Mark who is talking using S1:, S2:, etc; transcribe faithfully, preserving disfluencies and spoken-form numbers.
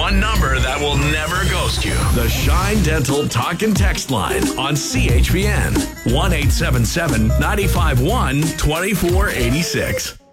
S1: one number that will never ghost you. The Shine Dental Talk and Text Line on C H P N. one eight seven seven, nine five one, two four eight six.